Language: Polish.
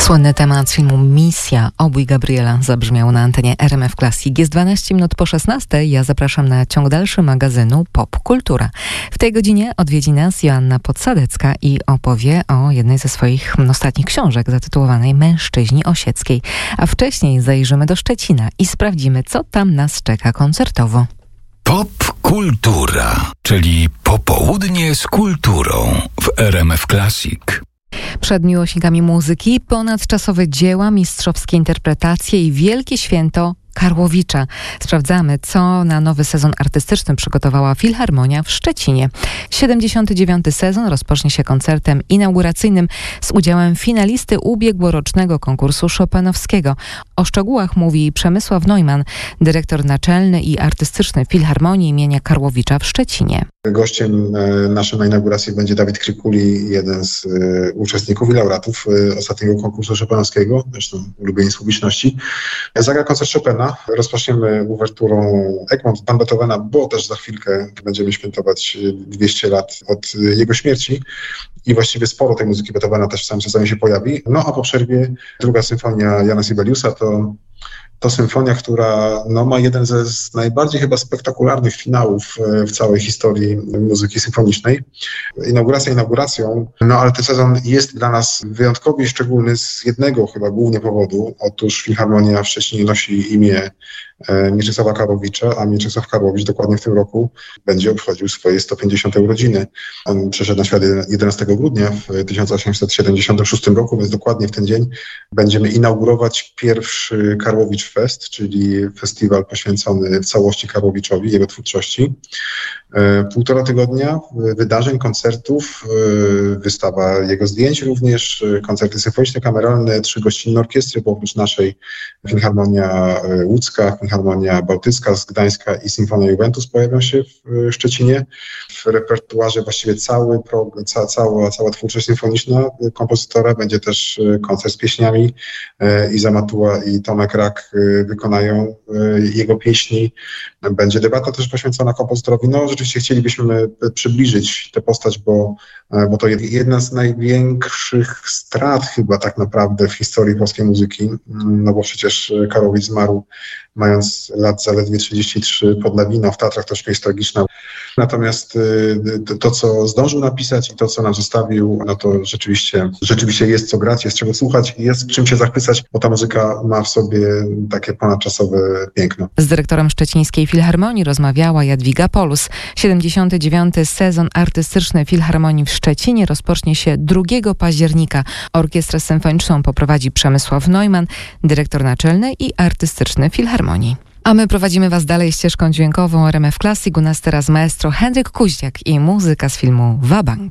Słynny temat filmu Misja Obój Gabriela zabrzmiał na antenie RMF Classic. Jest 12 minut po 16. Ja zapraszam na ciąg dalszy magazynu Pop Kultura. W tej godzinie odwiedzi nas Joanna Podsadecka i opowie o jednej ze swoich ostatnich książek zatytułowanej Mężczyźni Osieckiej. A wcześniej zajrzymy do Szczecina i sprawdzimy, co tam nas czeka koncertowo. Pop Kultura, czyli popołudnie z kulturą w RMF Classic. Przed miłośnikami muzyki ponadczasowe dzieła, mistrzowskie interpretacje i wielkie święto Karłowicza. Sprawdzamy, co na nowy sezon artystyczny przygotowała Filharmonia w Szczecinie. 79. sezon rozpocznie się koncertem inauguracyjnym z udziałem finalisty ubiegłorocznego konkursu chopinowskiego. O szczegółach mówi Przemysław Neumann, dyrektor naczelny i artystyczny Filharmonii imienia Karłowicza w Szczecinie. Gościem naszym na inauguracji będzie Dawid Krykuli, jeden z uczestników i laureatów ostatniego konkursu chopinowskiego, zresztą ulubieniec publiczności. Zagra koncert Chopina. Rozpoczniemy uwerturą Egmont pan Beethovena, bo też za chwilkę będziemy świętować 200 lat od jego śmierci i właściwie sporo tej muzyki Beethovena też w samym sezonie się pojawi. No a po przerwie druga symfonia Jana Sibeliusa to symfonia, która ma jeden ze najbardziej chyba spektakularnych finałów w całej historii muzyki symfonicznej. Inauguracja inauguracją, ale ten sezon jest dla nas wyjątkowy i szczególny z jednego chyba głównie powodu. Otóż Filharmonia w Szczecinie nosi imię Mieczysława Karłowicza, a Mieczysław Karłowicz dokładnie w tym roku będzie obchodził swoje 150. urodziny. On przyszedł na świat 11 grudnia w 1876 roku, więc dokładnie w ten dzień będziemy inaugurować pierwszy Karłowicz Fest, czyli festiwal poświęcony w całości Karłowiczowi, jego twórczości. 1,5 tygodnia wydarzeń, koncertów, wystawa jego zdjęć również, koncerty symfoniczne, kameralne, 3 gościnne orkiestry, bo oprócz naszej Filharmonia Łódzka, Filharmonia Bałtycka z Gdańska i Symfonia Juventus pojawią się w Szczecinie. W repertuarze właściwie cała twórczość symfoniczna kompozytora. Będzie też koncert z pieśniami. Iza Matuła i Tomek Rak wykonają jego pieśni. Będzie debata też poświęcona kompozytorowi. Rzeczywiście chcielibyśmy przybliżyć tę postać, bo to jedna z największych strat chyba tak naprawdę w historii polskiej muzyki, bo przecież Karłowicz zmarł mając lat zaledwie 33 pod Lawiną, w Tatrach, to śmierć tragiczna. Natomiast to, co zdążył napisać i to, co nam zostawił, to rzeczywiście jest co grać, jest czego słuchać i jest czym się zachwycać, bo ta muzyka ma w sobie takie ponadczasowe piękno. Z dyrektorem Szczecińskiej Filharmonii rozmawiała Jadwiga Polus. 79. sezon artystyczny Filharmonii w Szczecinie rozpocznie się 2 października. Orkiestrę symfoniczną poprowadzi Przemysław Neumann, dyrektor naczelny i artystyczny Filharmonii. A my prowadzimy Was dalej ścieżką dźwiękową RMF Classic. U nas teraz maestro Henryk Kuździak i muzyka z filmu Wabank.